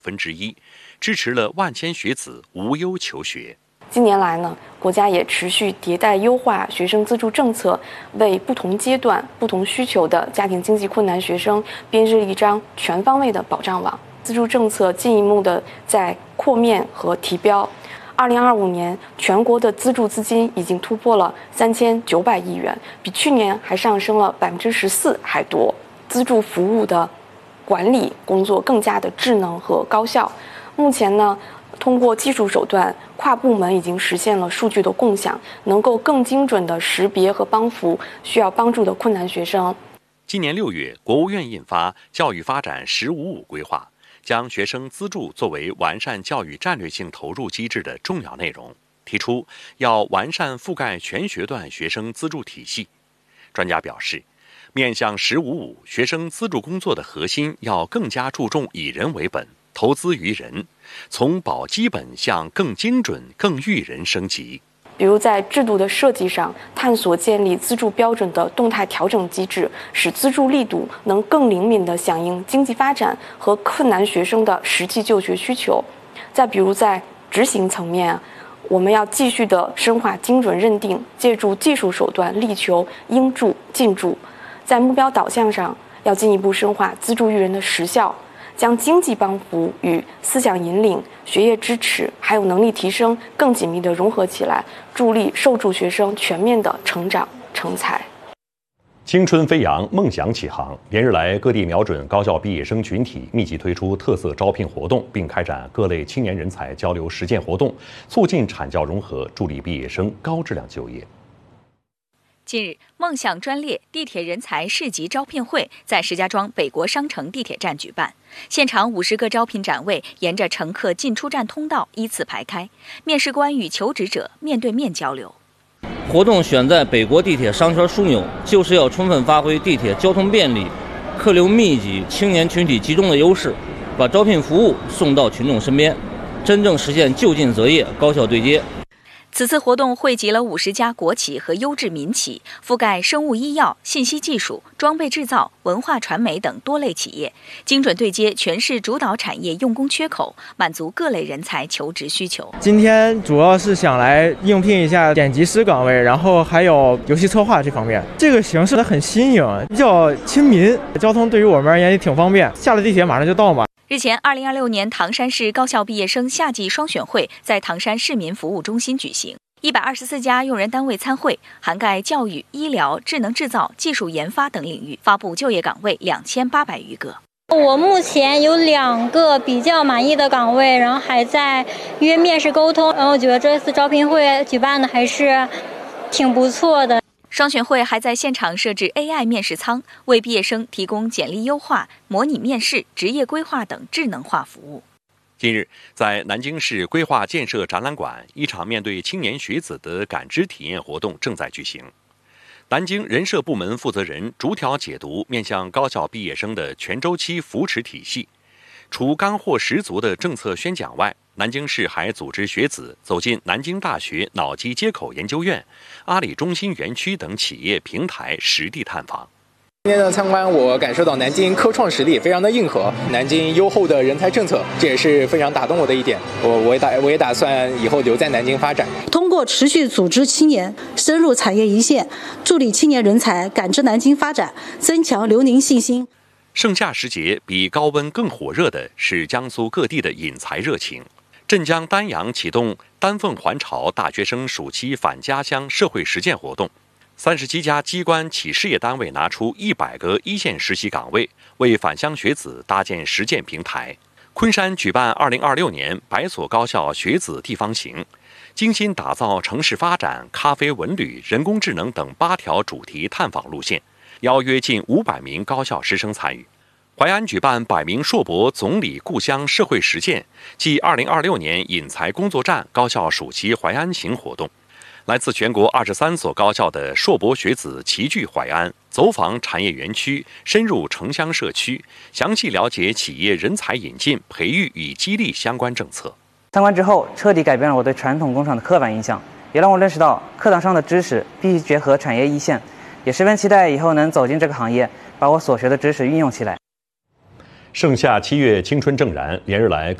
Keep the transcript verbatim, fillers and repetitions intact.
分之一，支持了万千学子无忧求学。 近年来呢，国家也持续迭代优化学生资助政策，为不同阶段、不同需求的家庭经济困难学生编织一张全方位的保障网。资助政策进一步的在扩面和提标。二零二五年，全国的资助资金已经突破了三千九百亿元，比去年还上升了百分之十四还多。资助服务的管理工作更加的智能和高效。目前呢，通过技术手段，跨部门已经实现了数据的共享，能够更精准地识别和帮扶需要帮助的困难学生。 今年六月，国务院印发《教育发展“十五五”规划》，将学生资助作为完善教育战略性投入机制的重要内容，提出要完善覆盖全学段学生资助体系。专家表示，面向“十五五”学生资助工作的核心要更加注重以人为本，投资于人，从保基本向更精准、更育人升级。 比如在制度的设计上，探索建立资助标准的动态调整机制，使资助力度能更灵敏地响应经济发展和困难学生的实际就学需求。再比如在执行层面，我们要继续地深化精准认定，借助技术手段力求应助尽助。在目标导向上，要进一步深化资助育人的实效，将经济帮扶与思想引领、学业支持还有能力提升更紧密地融合起来，助力受助学生全面的成长成才。 青春飞扬，梦想起航。连日来，各地瞄准高校毕业生群体，密集推出特色招聘活动，并开展各类青年人才交流实践活动，促进产教融合，助力毕业生高质量就业。 近日，梦想专列地铁人才市集招聘会在石家庄北国商城地铁站举办。现场五十个招聘展位沿着乘客进出站通道依次排开，面试官与求职者面对面交流。 活动选在北国地铁商圈枢纽，就是要充分发挥地铁交通便利、客流密集、青年群体集中的优势，把招聘服务送到群众身边，真正实现就近择业、高校对接。 此次活动汇集了五十家国企和优质民企，覆盖生物医药、信息技术、装备制造、文化传媒等多类企业，精准对接全市主导产业用工缺口，满足各类人才求职需求。 今天主要是想来应聘一下剪辑师岗位，然后还有游戏策划这方面。这个形式很新颖，比较亲民，交通对于我们而言也挺方便，下了地铁马上就到嘛。 日前，二零二六年唐山市高校毕业生夏季双选会在唐山市民服务中心举行，一百二十四家用人单位参会，涵盖教育、医疗、智能制造、技术研发等领域，发布就业岗位两千八百余个。 我目前有两个比较满意的岗位，然后还在约面试沟通，然后我觉得这次招聘会举办的还是挺不错的。 双选会还在现场设置 A I 面试舱，为毕业生提供简历优化、模拟面试、职业规划等智能化服务。 近日，在南京市规划建设展览馆，一场面对青年学子的感知体验活动正在举行。南京人社部门负责人逐条解读面向高校毕业生的全周期扶持体系。除干货十足的政策宣讲外，南京市还组织学子走进南京大学脑机接口研究院、阿里中心园区等企业平台实地探访。 今天的参观，我感受到南京科创实力非常的硬核，南京优厚的人才政策，这也是非常打动我的一点。我我也打我也打算以后留在南京发展。 通过持续组织青年深入产业一线，助力青年人才感知南京发展，增强留宁信心。 盛夏时节，比高温更火热的是江苏各地的引才热情。镇江丹阳启动丹凤还巢大学生暑期返家乡社会实践活动，三十七家机关企事业单位拿出一百个一线实习岗位，为返乡学子搭建实践平台。昆山举办二零二六年百所高校学子地方行，精心打造城市发展、咖啡文旅、人工智能等八条主题探访路线，邀约近五百名高校师生参与。淮安举办百名硕博总理故乡社会实践暨二零二六年引才工作站高校暑期淮安行活动，来自全国二十三所高校的硕博学子齐聚淮安，走访产业园区，深入城乡社区，详细了解企业人才引进、培育与激励相关政策。 参观之后，彻底改变了我对传统工厂的刻板印象，也让我认识到课堂上的知识必须结合产业一线，也十分期待以后能走进这个行业，把我所学的知识运用起来。 盛夏七月，青春正燃，连日来。